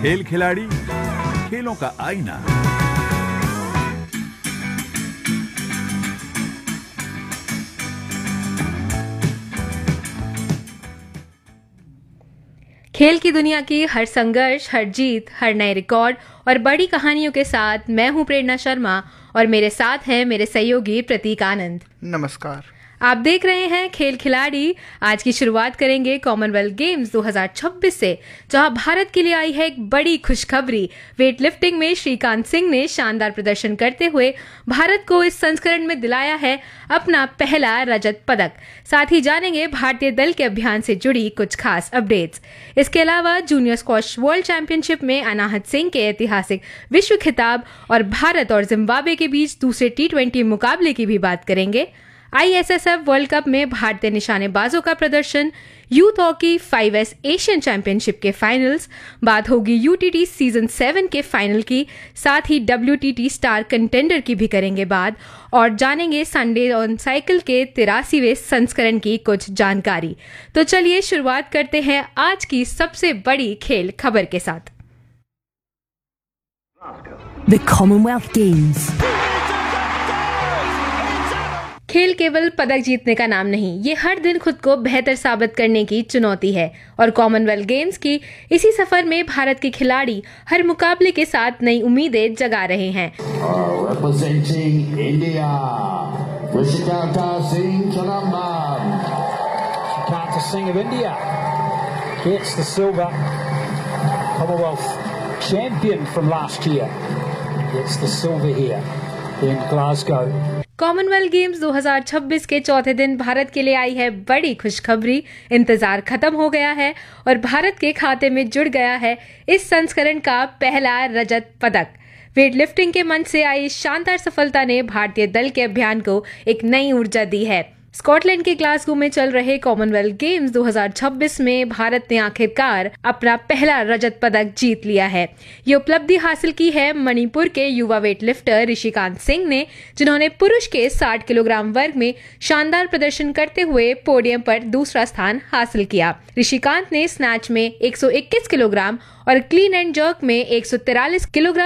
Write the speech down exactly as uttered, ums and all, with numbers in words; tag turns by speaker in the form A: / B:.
A: खेल खिलाड़ी, खेलों का आईना।
B: खेल की दुनिया की हर संघर्ष, हर जीत, हर नए रिकॉर्ड और बड़ी कहानियों के साथ मैं हूं प्रेरणा शर्मा और मेरे साथ हैं मेरे सहयोगी प्रतीक आनंद।
C: नमस्कार।
B: आप देख रहे हैं खेल खिलाड़ी। आज की शुरुआत करेंगे कॉमनवेल्थ गेम्स दो हज़ार छब्बीस से, जहां भारत के लिए आई है एक बड़ी खुशखबरी। वेट लिफ्टिंग में श्रीकांत सिंह ने शानदार प्रदर्शन करते हुए भारत को इस संस्करण में दिलाया है अपना पहला रजत पदक। साथ ही जानेंगे भारतीय दल के अभियान से जुड़ी कुछ खास अपडेट्स। इसके अलावा जूनियर स्क्वॉश वर्ल्ड चैंपियनशिप में अनाहत सिंह के ऐतिहासिक विश्व खिताब और भारत और जिम्बाब्वे के बीच दूसरे टी ट्वेंटी मुकाबले की भी बात करेंगे। I S S F world cup में भारतीय निशानेबाजों का प्रदर्शन, youth hockey five S Asian championship के फाइनल्स, बात होगी U T T season seven के फाइनल की, साथ ही W T T star contender की भी करेंगे बात और जानेंगे संडे ऑन साइकिल के तिरासीवें संस्करण की कुछ जानकारी। तो चलिए शुरुआत करते हैं आज की सबसे बड़ी खेल खबर के साथ।
D: The Commonwealth Games।
B: खेल केवल पदक जीतने का नाम नहीं, ये हर दिन खुद को बेहतर साबित करने की चुनौती है और कॉमनवेल्थ गेम्स की इसी सफर में भारत के खिलाड़ी हर मुकाबले के साथ नई उम्मीदें जगा रहे हैं।
E: Representing India, Rishikanta Singh Chanamam.
F: Rishikanta Singh of India gets the silver. Commonwealth champion from last year gets the silver here in Glasgow.
B: Commonwealth games दो हज़ार छब्बीस के चौथे दिन भारत के लिए आई है बड़ी खुशखबरी। इंतजार खत्म हो गया है और भारत के खाते में जुड़ गया है इस संस्करण का पहला रजत पदक। वेट लिफ्टिंग के मंच से आई शानदार सफलता ने भारतीय दल के अभियान को एक नई ऊर्जा दी है। स्कॉटलैंड के ग्लासगो में चल रहे कॉमनवेल्थ गेम्स दो हज़ार छब्बीस में भारत ने आखिरकार अपना पहला रजत पदक जीत लिया है। ये उपलब्धि हासिल की है मणिपुर के युवा वेट लिफ्टर ऋषिकांत सिंह ने, जिन्होंने पुरुष के साठ किलोग्राम वर्ग में शानदार प्रदर्शन करते हुए पोडियम पर दूसरा स्थान हासिल किया। ऋषिकांत ने स्नैच में एक सौ इक्कीस किलोग्राम और क्लीन एंड जर्क में एक सौ तिरालीस किलोग्राम